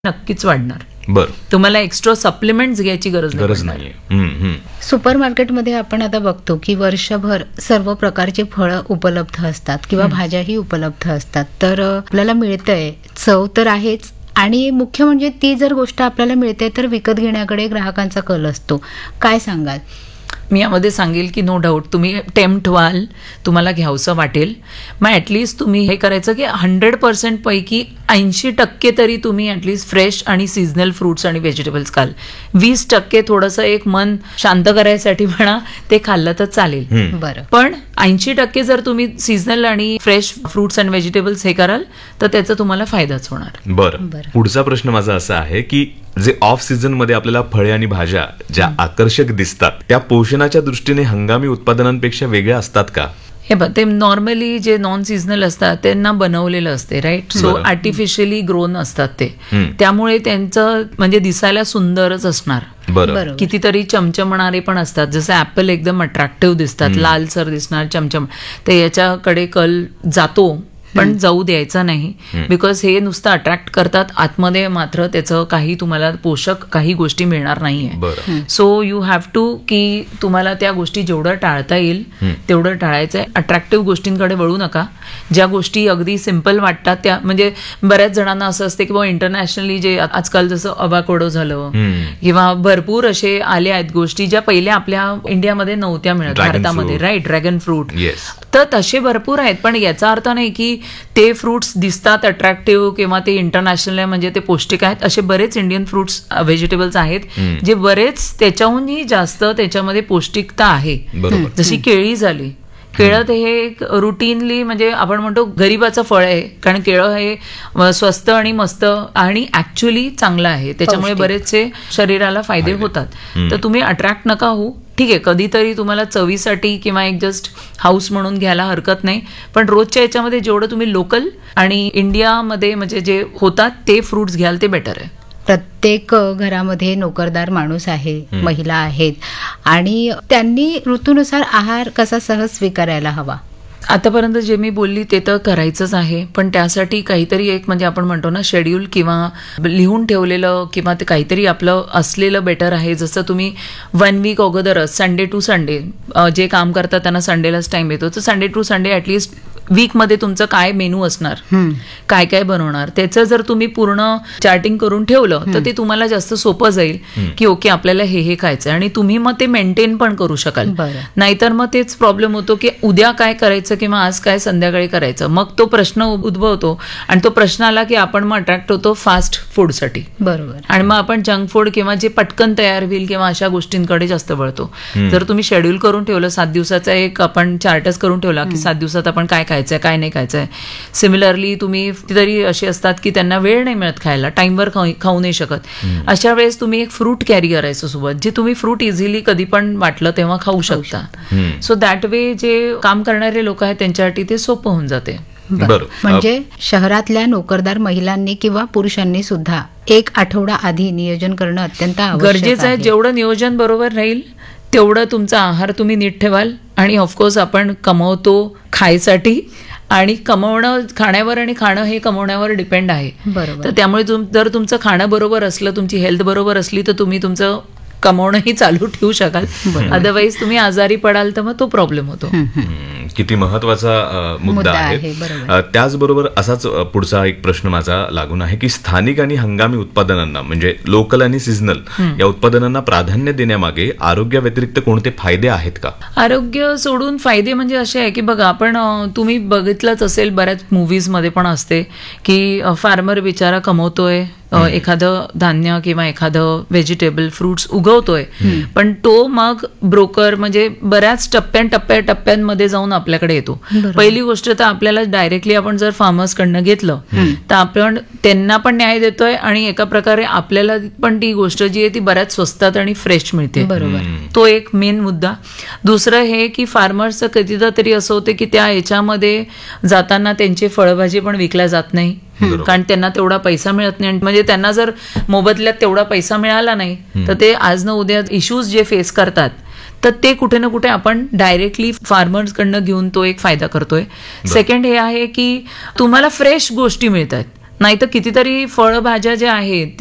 नक्कीच वाढणार. बरं, तुम्हाला एक्स्ट्रा सप्लिमेंट्स घ्यायची गरज नाहीये. सुपर मार्केटमध्ये आपण आता बघतो की वर्षभर सर्व प्रकारचे फळं उपलब्ध असतात किंवा भाज्याही उपलब्ध असतात. तर आपल्याला मिळतंय, चव तर आहेच, आणि मुख्य म्हणजे ती जर गोष्ट आपल्याला मिळते तर विकत घेण्याकडे ग्राहकांचा कल असतो. काय सांगाल? मी यामध्ये सांगेल की नो डाऊट तुम्ही टेम्प्ट व्हाल, तुम्हाला घ्यावंसं वाटेल. मग ॲटलिस्ट तुम्ही हे करायचं की 100% पैकी 80% तरी तुम्ही ॲटलिस्ट फ्रेश आणि सिजनल फ्रुट्स आणि व्हेजिटेबल्स खाल. 20% थोडंसं एक मन शांत करायसाठी म्हणा ते खाल्लं तर चालेल. बरं, पण 80% जर तुम्ही सिजनल आणि फ्रेश फ्रुट्स अँड व्हेजिटेबल्स हे कराल तर त्याचा तुम्हाला फायदाच होणार. बरं, पुढचा प्रश्न माझा असा आहे की जे ऑफ सीझन मध्ये आपल्याला फळे आणि भाज्या ज्या आकर्षक दिसतात त्या पोषणाच्या दृष्टीने हंगामी उत्पादनांपेक्षा वेगळ्या असतात का? हे बघ, ते नॉर्मली जे नॉन सिजनल असतात त्यांना बनवलेलं असते, राईट. सो आर्टिफिशियली ग्रोन असतात ते, त्यामुळे त्यांचं म्हणजे दिसायला सुंदरच असणार. बरं, कितीतरी चमचमणारे पण असतात, जसं ऍपल एकदम अट्रॅक्टिव्ह दिसतात, लालसर दिसणार, चमचम, ते याच्याकडे कल जातो पण जाऊ द्यायचा नाही. बिकॉज हे नुसतं अट्रॅक्ट करतात, आतमध्ये मात्र त्याचं काही तुम्हाला पोषक काही गोष्टी मिळणार नाहीये. सो यू हॅव टू की तुम्हाला त्या गोष्टी जेवढं टाळता येईल तेवढं टाळायचंय. अट्रॅक्टिव्ह गोष्टींकडे वळू नका. ज्या गोष्टी अगदी सिम्पल वाटतात त्या, म्हणजे बऱ्याच जणांना असं असते की बाबा इंटरनॅशनली जे आजकाल जसं अवाकोडो झालं किंवा भरपूर असे आले आहेत गोष्टी ज्या पहिल्या आपल्या इंडियामध्ये नव्हत्या मिळत, भारतामध्ये, राईट. ड्रॅगन फ्रूट, तर तसे भरपूर आहेत. पण याचा अर्थ नाही की ते फ्रुट्स दिसतात अट्रॅक्टिव्ह किंवा ते इंटरनॅशनल म्हणजे ते पौष्टिक आहेत. असे बरेच इंडियन फ्रुट्स व्हेजिटेबल्स आहेत जे बरेच त्याच्याहूनही जास्त त्याच्यामध्ये पौष्टिकता आहे. जशी केळी झाली, केळं ते हे एक रुटीनली म्हणजे आपण म्हणतो गरीबाचं फळ आहे, कारण केळं हे स्वस्त आणि मस्त आणि ऍक्च्युअली चांगलं आहे, त्याच्यामुळे बरेचसे शरीराला फायदे होतात. तर तुम्ही अट्रॅक्ट नका होऊ. ठीक आहे, कधीतरी तुम्हाला चवीसाठी किंवा एक जस्ट हाऊस म्हणून घ्यायला हरकत नाही, पण रोजच्या याच्यामध्ये जेवढं तुम्ही लोकल आणि इंडियामध्ये म्हणजे जे होतात ते फ्रुट्स घ्याल ते बेटर आहे. प्रत्येक घरामध्ये नोकरदार माणूस आहे, महिला आहेत, आणि त्यांनी ऋतूनुसार आहार कसा सहज स्वीकारायला हवा. आतापर्यंत जे मी बोलली ते तर करायचंच आहे, पण त्यासाठी काहीतरी एक म्हणजे आपण म्हणतो ना शेड्यूल किंवा लिहून ठेवलेलं किंवा ते काहीतरी आपलं असलेलं बेटर आहे. जसं तुम्ही 1 वीक अगोदरच संडे टू संडे जे काम करतात त्यांना संडेलाच टाइम येतो, तर संडे टू संडे ॲटलिस्ट वीकमध्ये तुमचं काय मेनू असणार, काय काय बनवणार, त्याचं जर तुम्ही पूर्ण चार्टिंग करून ठेवलं तर ते तुम्हाला जास्त सोपं जाईल की ओके आपल्याला हे खायचं, आणि तुम्ही मग ते मेंटेन पण करू शकाल. नाहीतर मग तेच प्रॉब्लेम होतो की उद्या काय करायचं किंवा आज काय संध्याकाळी करायचं, मग तो प्रश्न उद्भवतो आणि तो प्रश्न आला की आपण मग अट्रॅक्ट होतो फास्ट फूडसाठी. बरोबर, आणि मग आपण जंक फूड किंवा जे पटकन तयार होईल किंवा अशा गोष्टींकडे जास्त वळतो. जर तुम्ही शेड्यूल करून ठेवलं, 7 दिवसाचा एक आपण चार्टच करून ठेवला की 7 दिवसात आपण काय खायचंय काय नाही खायचंय. सिमिलरली तुम्ही तरी अशी असतात की त्यांना वेळ नाही मिळत खायला, टाइमवर खाऊ नाही शकत, अशा वेळेस तुम्ही एक फ्रूट कॅरी करायचं सोबत, जे तुम्ही फ्रूट इझिली कधी पण वाटलं तेव्हा खाऊ शकता. सो दॅट वे जे काम करणारे लोक आहेत त्यांच्यासाठी ते सोपं होऊन जाते. म्हणजे शहरातल्या नोकरदार महिलांनी किंवा पुरुषांनी सुद्धा 1 आठवडा आधी नियोजन करणं अत्यंत गरजेचं आहे. जेवढं नियोजन बरोबर राहील तेवढं तुमचा आहार तुम्ही नीट ठेवाल. आणि ऑफकोर्स आपण कमवतो खायसाठी, आणि कमवणं खाण्यावर आणि खाणं हे कमवण्यावर डिपेंड आहे. तर त्यामुळे जर तुमचं खाणं बरोबर असलं, तुमची हेल्थ बरोबर असली, तर तुम्ही तुमचं कमवणंही चालू ठेवू शकाल. अदरवाईज तुम्ही आजारी पडाल तर मग तो प्रॉब्लेम होतो. किती महत्वाचा मुद्दा आहे. त्याचबरोबर असाच पुढचा एक प्रश्न माझा लागून आहे की स्थानिक आणि हंगामी उत्पादनांना म्हणजे लोकल आणि सिजनल या उत्पादनांना प्राधान्य देण्यामागे आरोग्या व्यतिरिक्त कोणते फायदे आहेत का? आरोग्य सोडून फायदे म्हणजे असे आहे की बघा, आपण तुम्ही बघितलंच असेल बऱ्याच मूव्हीज मध्ये पण असते की फार्मर बिचारा कमवतोय, एखादं धान्य किंवा एखादं व्हेजिटेबल फ्रुट्स उगवतोय, पण तो मग ब्रोकर म्हणजे बऱ्याच टप्प्यांमध्ये जाऊन आपल्याकडे येतो. पहिली गोष्ट तर आपल्याला डायरेक्टली आपण जर फार्मर्स कडनं घेतलं तर आपण त्यांना पण न्याय देतोय आणि एका प्रकारे आपल्याला पण ती गोष्ट जी आहे ती बऱ्याच स्वस्तात आणि फ्रेश मिळते. तो एक मेन मुद्दा. दुसरं हे की फार्मर्सचं कधीदा तरी असं होतं की त्या याच्यामध्ये जाताना त्यांची फळभाजी पण विकल्या जात नाही, कारण त्यांना तेवढा पैसा मिळत नाही. म्हणजे त्यांना जर मोबदल्यात तेवढा पैसा मिळाला नाही तर ते आज न उद्या इश्यूज जे फेस करतात, तर ते कुठे ना कुठे आपण डायरेक्टली फार्मर्स कडनं घेऊन तो एक फायदा करतोय. सेकंड हे आहे की तुम्हाला फ्रेश गोष्टी मिळतात. नाही तर कितीतरी फळभाज्या ज्या आहेत